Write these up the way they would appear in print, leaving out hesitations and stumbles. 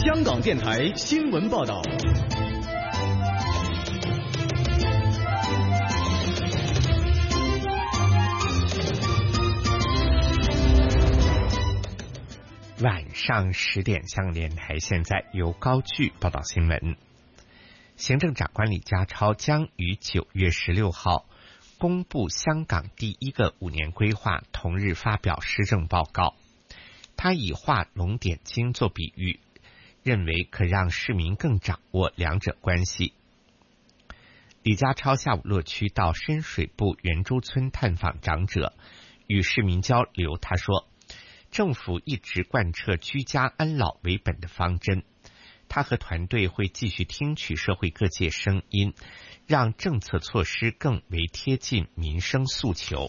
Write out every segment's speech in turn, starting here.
香港电台新闻报道。 晚上10点，香港电台现在由高炬报道新闻。行政长官李家超将于9月16号公布香港第一个5年规划，同日发表施政报告。他以画龙点睛做比喻，认为可让市民更掌握两者关系。李家超下午落区到深水埗圆洲村探访长者，与市民交流。他说，政府一直贯彻居家安老为本的方针，他和团队会继续听取社会各界声音，让政策措施更为贴近民生诉求。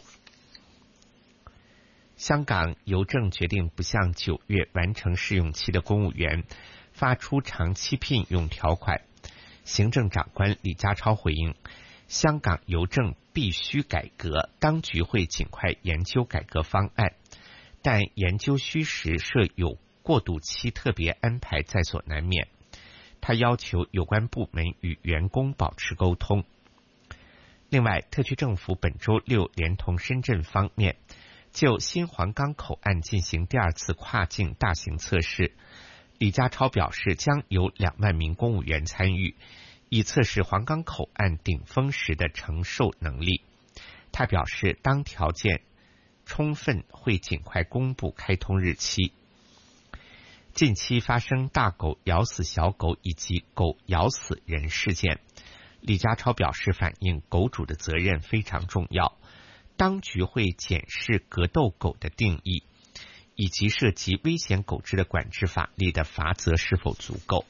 香港邮政决定不向9月完成试用期的公务员发出长期聘用条款。行政长官李家超回应，香港邮政必须改革，当局会尽快研究改革方案，但研究需时，设有过渡期特别安排在所难免。他要求有关部门与员工保持沟通。另外，特区政府本周6连同深圳方面就新皇岗口岸进行第2次跨境大型测试。李家超表示，将有2万名公务员参与，以测试皇岗口岸顶峰时的承受能力。他表示，当条件充分会尽快公布开通日期。近期发生大狗咬死小狗以及狗咬死人事件，李家超表示，反映狗主的责任非常重要，当局会检视格斗狗的定义，以及涉及危险狗只的管制法律的罚则是否足够。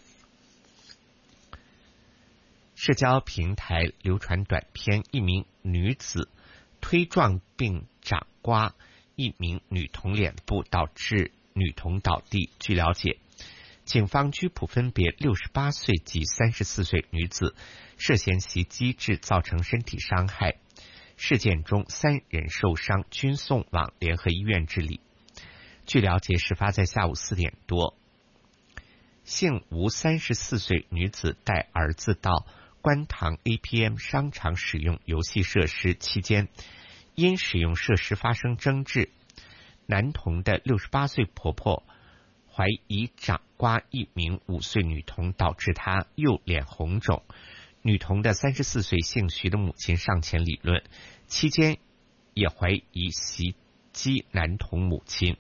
社交平台流传短片，一名女子推撞并掌刮一名女童脸部，导致女童倒地。据了解，警方拘捕分别68岁及34岁女子，涉嫌袭击致造成身体伤害。事件中3人受伤，均送往联合医院治理。据了解，事发在下午4点多，姓吴34岁女子带儿子到观塘 APM 商场使用游戏设施期间，因使用设施发生争执，男童的68岁婆婆怀疑掌刮一名5岁女童，导致她右脸红肿。女童的34岁姓徐的母亲上前理论，期间也怀疑袭击男童母亲，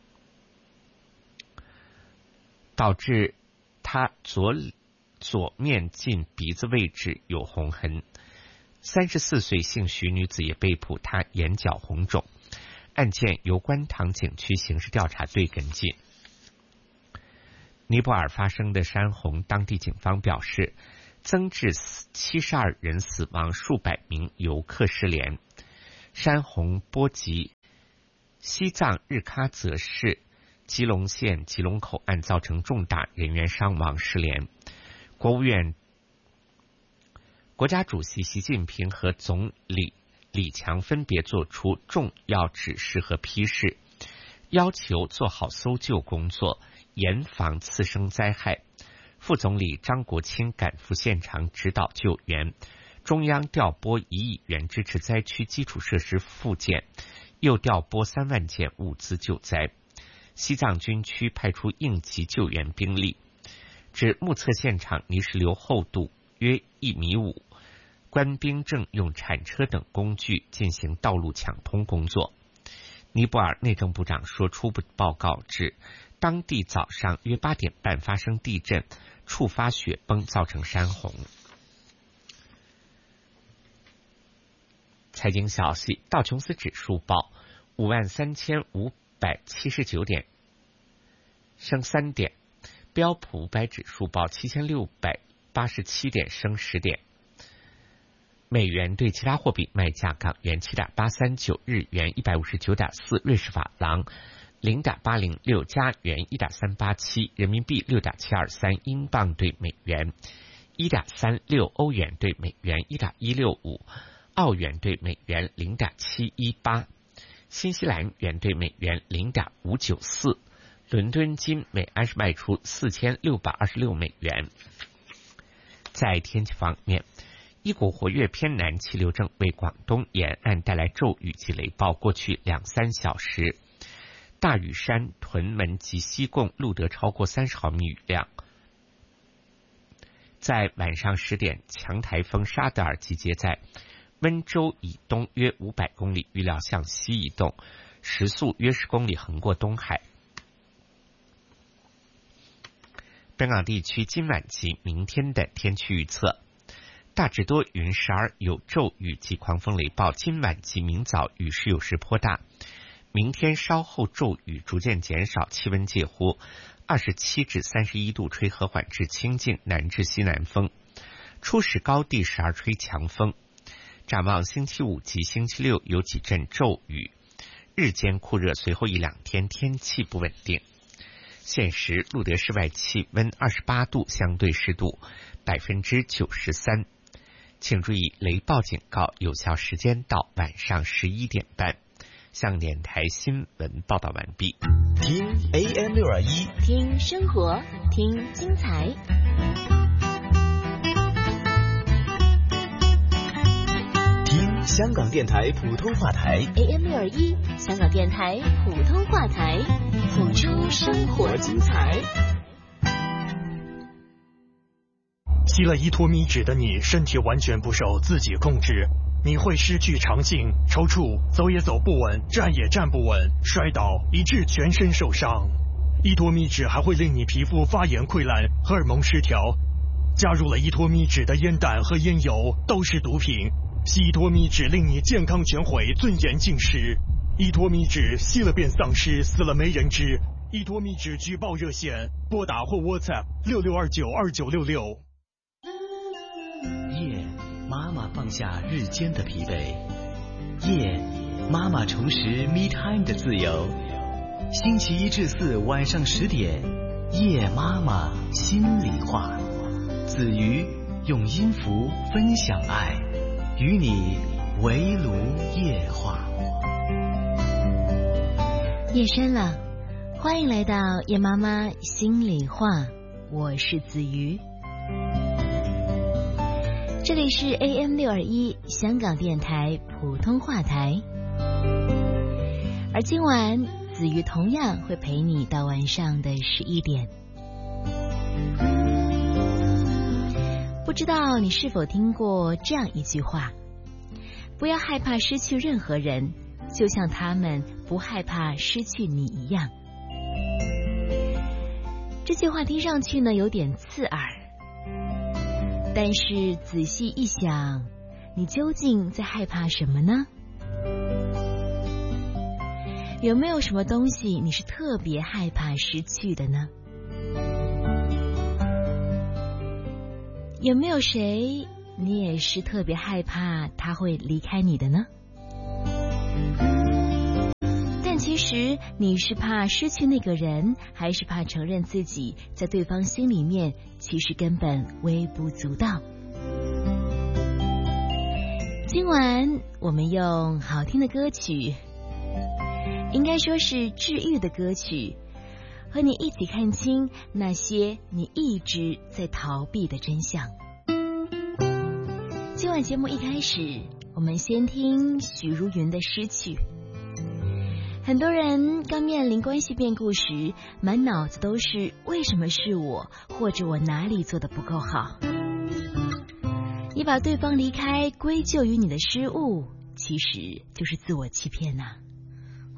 导致她左面近鼻子位置有红痕。34岁姓徐女子也被捕，她眼角红肿。案件由观塘警区刑事调查队跟进。尼泊尔发生的山洪，当地警方表示，增至72人死亡，数百名游客失联。山洪波及西藏日喀则市吉隆县吉隆口岸，造成重大人员伤亡失联。国家主席习近平和总理李强分别作出重要指示和批示，要求做好搜救工作，严防次生灾害。副总理张国清赶赴现场指导救援，中央调拨1亿元支持灾区基础设施复建，又调拨3万件物资救灾。西藏军区派出应急救援兵力，指目测现场泥石流厚度约1.5米，官兵正用铲车等工具进行道路抢通工作。尼泊尔内政部长说，初步报告指，当地早上约8点半发生地震，触发雪崩，造成山洪。财经消息，道琼斯指数报53579点，升3点；标普500指数报7687点，升10点。美元对其他货币卖价：港元7.839，日元159.4，瑞士法郎0.806，加元1.387，人民币6.723，英镑对美元1.36，欧元对美元1.165，澳元对美元0.718，新西兰元对美元0.594。 伦敦金每安士卖出4626美元。在天气方面，一股活跃偏南气流正为广东沿岸带来骤雨及雷暴，过去2-3小时，大屿山、屯门及西贡录得超过30毫米雨量。在晚上10点，强台风沙德尔集结在温州以东约500公里，预料向西移动，时速约10公里，横过东海。本港地区今晚及明天的天气预测：大致多云时而有骤雨及狂风雷暴，今晚及明早雨势有时颇大。明天稍后骤雨逐渐减少，气温介乎27至31度，吹和缓至清劲南至西南风，初时高地时而吹强风。展望星期5及星期6有几阵骤雨，日间酷热，随后1-2天天气不稳定。现时录得室外气温28度，相对湿度93%。请注意雷暴警告有效时间到晚上11点半。香港电台新闻报道完毕。 听 AM621， 听生活，听精彩。 听香港电台普通话台 AM621，香港电台普通话台，谱出生活精彩。 吸了依托咪酯的你，身体完全不受自己控制，你会失去长性、抽搐，走也走不稳，站也站不稳，摔倒以致全身受伤。依托咪酯还会令你皮肤发炎溃烂，荷尔蒙失调。加入了依托咪酯的烟弹和烟油都是毒品，吸依托咪酯令你健康全毁，尊严尽失。依托咪酯吸了便丧失，死了没人知。依托咪酯举报热线，拨打或 WhatsApp 66292966。 夜，妈妈放下日间的疲惫。夜，妈妈重拾 Me Time 的自由。星期1至4晚上10点，夜妈妈心里话。子瑜用音符分享爱，与你围炉夜话。 夜深了，欢迎来到夜妈妈心里话，我是子瑜。这里是 AM621 香港电台普通话台，而今晚子瑜同样会陪你到晚上的11点。不知道你是否听过这样一句话：不要害怕失去任何人，就像他们不害怕失去你一样。这句话听上去呢有点刺耳，但是仔细一想，你究竟在害怕什么呢？有没有什么东西你是特别害怕失去的呢？有没有谁你也是特别害怕他会离开你的呢？但其实你是怕失去那个人，还是怕承认自己在对方心里面其实根本微不足道？今晚我们用好听的歌曲，应该说是治愈的歌曲，和你一起看清那些你一直在逃避的真相。今晚节目一开始，我们先听许茹芸的诗曲。很多人刚面临关系变故时，满脑子都是为什么是我，或者我哪里做得不够好。你把对方离开归咎于你的失误，其实就是自我欺骗啊。